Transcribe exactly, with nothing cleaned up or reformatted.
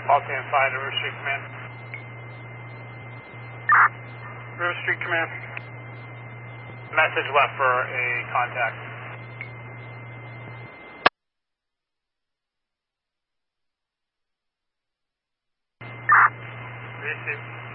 Altian five to River Street Command. River Street Command. Message left for a contact. Receive.